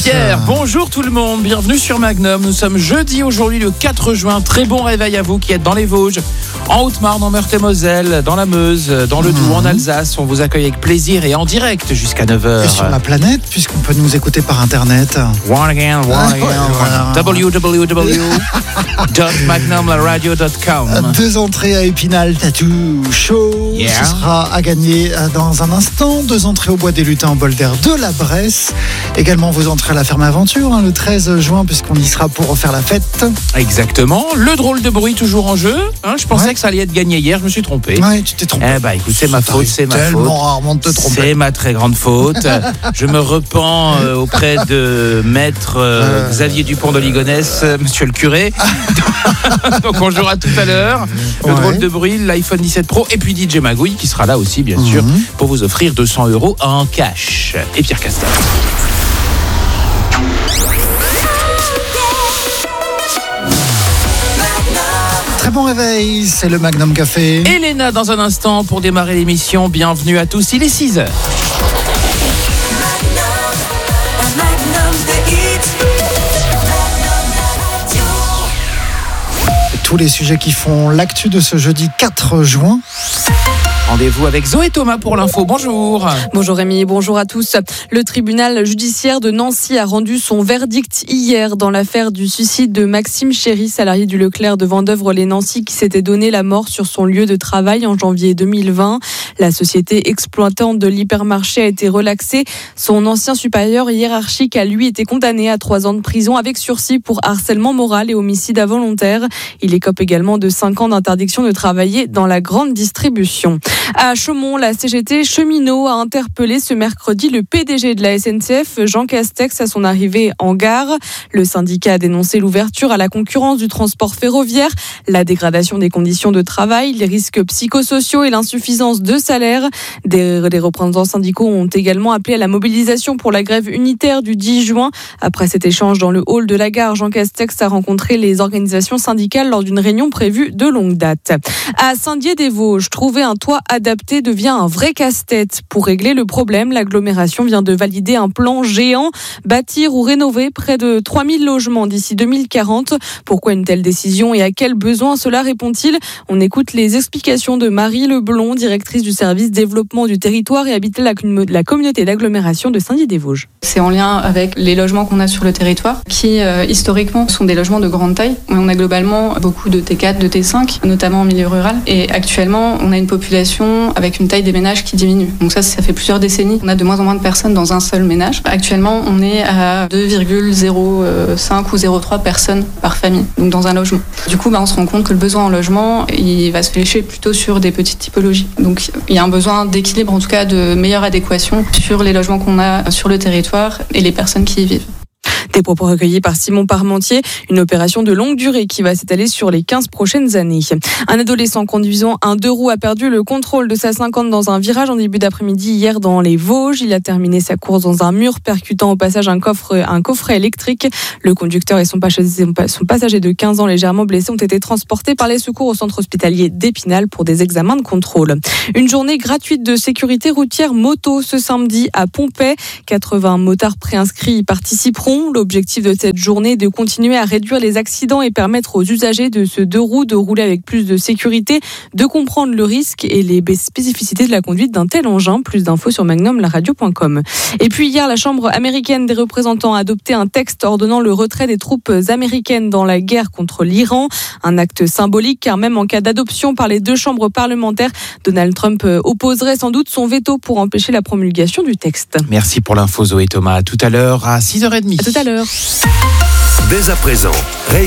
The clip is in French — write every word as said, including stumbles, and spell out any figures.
Pierre, bonjour tout le monde, bienvenue sur Magnum. Nous sommes jeudi aujourd'hui le quatre juin. Très bon réveil à vous qui êtes dans les Vosges, en Haute-Marne, en Meurthe-et-Moselle, dans la Meuse, dans le Doubs, en Alsace. On vous accueille avec plaisir et en direct jusqu'à neuf heures. Et sur la planète, puisqu'on peut nous écouter par internet. One again, one again. w w w dot magnum radio dot com. Deux entrées à Épinal Tattoo Show. Yeah. Ce sera à gagner dans un instant. Deux entrées au Bois des Lutins en bol d'air de la Bresse. Également vos entrées à la Ferme Aventure hein, le treize juin, puisqu'on y sera pour refaire la fête. Exactement. Le drôle de bruit toujours en jeu. Hein, je pensais ouais. que ça allait être gagné hier, je me suis trompé. Ouais, tu t'es trompé. Eh bah écoute, c'est ma faute, c'est ma tellement faute. rarement de te tromper. C'est ma très grande faute. Je me repens euh, auprès de maître euh, euh... Xavier Dupont de Ligonnès, euh, monsieur le curé. Donc on jouera tout à l'heure. Le ouais. drôle de bruit, l'iPhone dix-sept Pro et puis D J Magouille qui sera là aussi bien sûr mm-hmm. pour vous offrir deux cents euros en cash. Et Pierre Castel. Très bon réveil, c'est le Magnum Café. Elena dans un instant pour démarrer l'émission. Bienvenue à tous, il est six heures. Tous les sujets qui font l'actu de ce jeudi quatre juin. Rendez-vous avec Zoé Thomas pour l'info. Bonjour. Bonjour Rémi, bonjour à tous. Le tribunal judiciaire de Nancy a rendu son verdict hier dans l'affaire du suicide de Maxime Chéry, salarié du Leclerc de Vendeuvre-les-Nancy qui s'était donné la mort sur son lieu de travail en janvier deux mille vingt. La société exploitante de l'hypermarché a été relaxée. Son ancien supérieur hiérarchique a lui été condamné à trois ans de prison avec sursis pour harcèlement moral et homicide involontaire. Il écope également de cinq ans d'interdiction de travailler dans la grande distribution. À Chaumont, la C G T Cheminots a interpellé ce mercredi le P D G de la S N C F, Jean Castex, à son arrivée en gare. Le syndicat a dénoncé l'ouverture à la concurrence du transport ferroviaire, la dégradation des conditions de travail, les risques psychosociaux et l'insuffisance de salaire. Des, des représentants syndicaux ont également appelé à la mobilisation pour la grève unitaire du dix juin. Après cet échange dans le hall de la gare, Jean Castex a rencontré les organisations syndicales lors d'une réunion prévue de longue date. À Saint-Dié-des-Vosges, trouver un toit adapté devient un vrai casse-tête. Pour régler le problème, l'agglomération vient de valider un plan géant, bâtir ou rénover près de trois mille logements d'ici deux mille quarante. Pourquoi une telle décision et à quel besoin cela répond-il ? On écoute les explications de Marie Leblond, directrice du service développement du territoire et habitée la, la communauté d'agglomération de Saint-Dié-des-Vosges. C'est en lien avec les logements qu'on a sur le territoire qui, euh, historiquement, sont des logements de grande taille. On a globalement beaucoup de T quatre, de T cinq, notamment en milieu rural. Et actuellement, on a une population avec une taille des ménages qui diminue. Donc ça, ça fait plusieurs décennies. On a de moins en moins de personnes dans un seul ménage. Actuellement, on est à deux virgule zéro cinq ou zéro virgule trois personnes par famille, donc dans un logement. Du coup, bah, on se rend compte que le besoin en logement, il va se flécher plutôt sur des petites typologies. Donc il y a un besoin d'équilibre, en tout cas de meilleure adéquation sur les logements qu'on a sur le territoire et les personnes qui y vivent. Des propos recueillis par Simon Parmentier, une opération de longue durée qui va s'étaler sur les quinze prochaines années. Un adolescent conduisant un deux roues a perdu le contrôle de sa cinquante dans un virage en début d'après-midi hier dans les Vosges. Il a terminé sa course dans un mur, percutant au passage un, coffre, un coffret électrique. Le conducteur et son passager de quinze ans légèrement blessés ont été transportés par les secours au centre hospitalier d'Épinal pour des examens de contrôle. Une journée gratuite de sécurité routière moto ce samedi à Pompey. quatre-vingts motards préinscrits y participeront. L'objectif de cette journée est de continuer à réduire les accidents et permettre aux usagers de ce deux roues de rouler avec plus de sécurité, de comprendre le risque et les spécificités de la conduite d'un tel engin. Plus d'infos sur magnum la radio point com. Et puis hier, la Chambre américaine des représentants a adopté un texte ordonnant le retrait des troupes américaines dans la guerre contre l'Iran. Un acte symbolique car même en cas d'adoption par les deux chambres parlementaires, Donald Trump opposerait sans doute son veto pour empêcher la promulgation du texte. Merci pour l'info Zoé Thomas. À tout à l'heure à six heures trente. À tout à l'heure. Dès à présent, réécoutez